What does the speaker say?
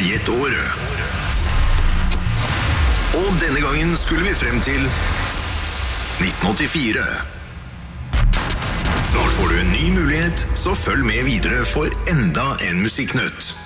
Gjett året. Og denne gangen skulle vi frem til 1984. Snart får du en ny mulighet, så følg med videre for enda en musikknytt.